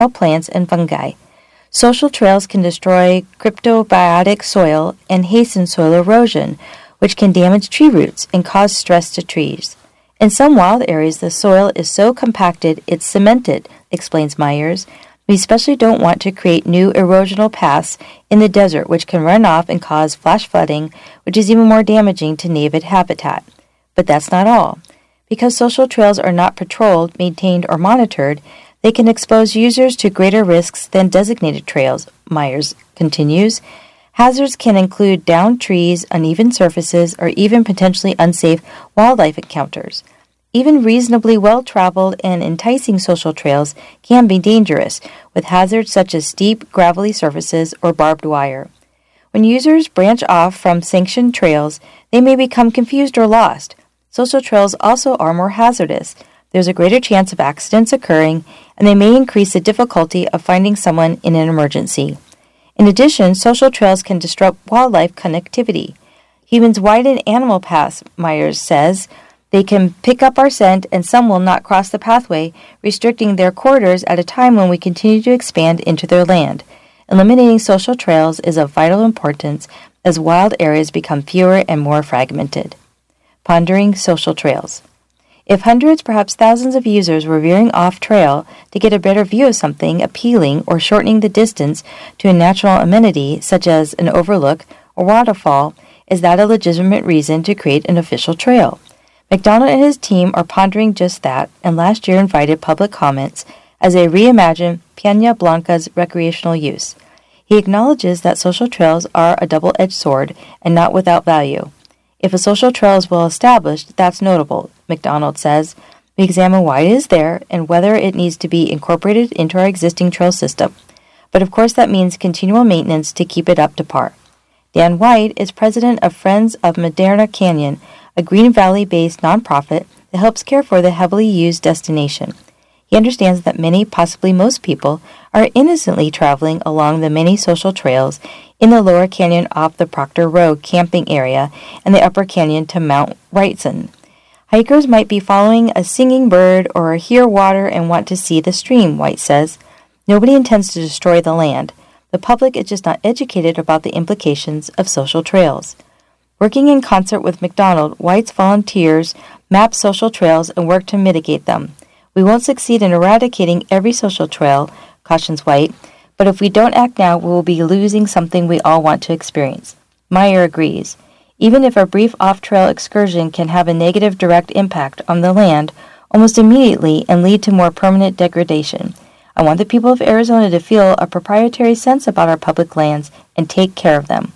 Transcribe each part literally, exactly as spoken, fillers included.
plants and fungi. Social trails can destroy cryptobiotic soil and hasten soil erosion, which can damage tree roots and cause stress to trees. In some wild areas, the soil is so compacted it's cemented, explains Myers. We especially don't want to create new erosional paths in the desert, which can run off and cause flash flooding, which is even more damaging to native habitat. But that's not all. Because social trails are not patrolled, maintained, or monitored, they can expose users to greater risks than designated trails, Myers continues. Hazards can include downed trees, uneven surfaces, or even potentially unsafe wildlife encounters. Even reasonably well-traveled and enticing social trails can be dangerous, with hazards such as steep, gravelly surfaces or barbed wire. When users branch off from sanctioned trails, they may become confused or lost. Social trails also are more hazardous. There's a greater chance of accidents occurring, and they may increase the difficulty of finding someone in an emergency. In addition, social trails can disrupt wildlife connectivity. Humans widen animal paths, Myers says. They can pick up our scent, and some will not cross the pathway, restricting their quarters at a time when we continue to expand into their land. Eliminating social trails is of vital importance as wild areas become fewer and more fragmented. Pondering social trails. If hundreds, perhaps thousands of users were veering off trail to get a better view of something appealing or shortening the distance to a natural amenity such as an overlook or waterfall, is that a legitimate reason to create an official trail? McDonald and his team are pondering just that, and last year invited public comments as they reimagine Peña Blanca's recreational use. He acknowledges that social trails are a double-edged sword and not without value. If a social trail is well established, that's notable, McDonald says. We examine why it is there and whether it needs to be incorporated into our existing trail system. But of course that means continual maintenance to keep it up to par. Dan White is president of Friends of Madera Canyon, a Green Valley-based nonprofit that helps care for the heavily used destination. He understands that many, possibly most people, are innocently traveling along the many social trails in the lower canyon off the Proctor Road camping area and the upper canyon to Mount Wrightson. Hikers might be following a singing bird or hear water and want to see the stream, White says. Nobody intends to destroy the land. The public is just not educated about the implications of social trails. Working in concert with McDonald, White's volunteers map social trails and work to mitigate them. We won't succeed in eradicating every social trail, cautions White, but if we don't act now, we will be losing something we all want to experience. Meyer agrees. Even if a brief off-trail excursion can have a negative direct impact on the land almost immediately and lead to more permanent degradation, I want the people of Arizona to feel a proprietary sense about our public lands and take care of them.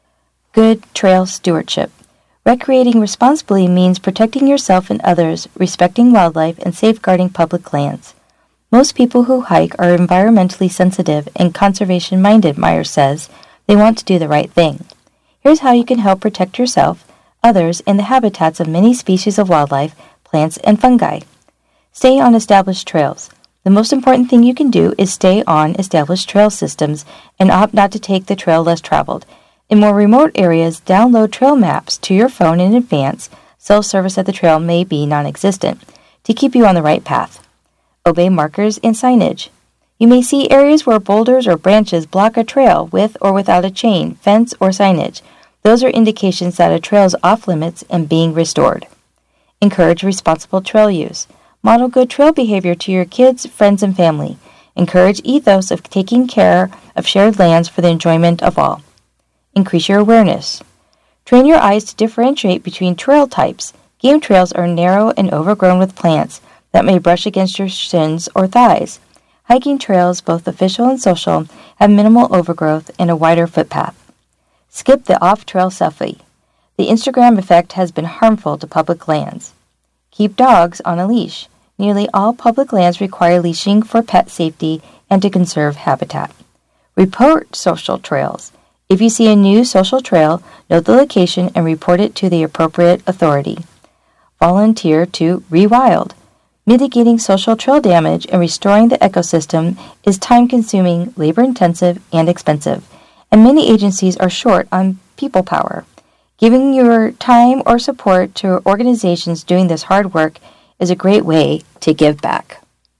Good trail stewardship. Recreating responsibly means protecting yourself and others, respecting wildlife, and safeguarding public lands. Most people who hike are environmentally sensitive and conservation-minded, Myers says. They want to do the right thing. Here's how you can help protect yourself, others, and the habitats of many species of wildlife, plants, and fungi. Stay on established trails. The most important thing you can do is stay on established trail systems and opt not to take the trail less traveled. In more remote areas, download trail maps to your phone in advance. Self-service at the trail may be non-existent to keep you on the right path. Obey markers and signage. You may see areas where boulders or branches block a trail with or without a chain, fence, or signage. Those are indications that a trail is off-limits and being restored. Encourage responsible trail use. Model good trail behavior to your kids, friends, and family. Encourage ethos of taking care of shared lands for the enjoyment of all. Increase your awareness. Train your eyes to differentiate between trail types. Game trails are narrow and overgrown with plants that may brush against your shins or thighs. Hiking trails, both official and social, have minimal overgrowth and a wider footpath. Skip the off-trail selfie. The Instagram effect has been harmful to public lands. Keep dogs on a leash. Nearly all public lands require leashing for pet safety and to conserve habitat. Report social trails. If you see a new social trail, note the location and report it to the appropriate authority. Volunteer to rewild. Mitigating social trail damage and restoring the ecosystem is time-consuming, labor-intensive, and expensive, and many agencies are short on people power. Giving your time or support to organizations doing this hard work is a great way to give back.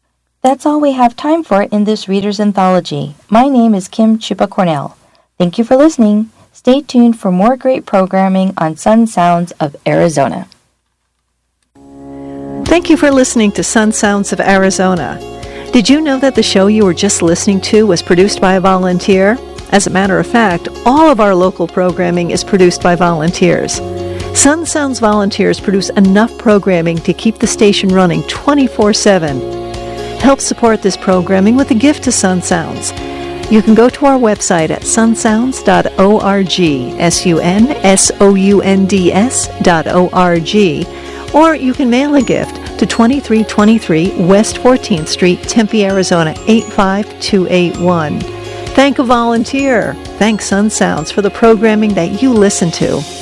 That's all we have time for in this Reader's Anthology. My name is Kim Chupa Cornell. Thank you for listening. Stay tuned for more great programming on Sun Sounds of Arizona. Thank you for listening to Sun Sounds of Arizona. Did you know that the show you were just listening to was produced by a volunteer? As a matter of fact, all of our local programming is produced by volunteers. Sun Sounds volunteers produce enough programming to keep the station running twenty-four seven. Help support this programming with a gift to Sun Sounds. You can go to our website at sunsounds dot org, S U N S O U N D S dot O R G, or you can mail a gift to twenty-three twenty-three West fourteenth Street, Tempe, Arizona, eight five two eight one. Thank a volunteer. Thank Sun Sounds for the programming that you listen to.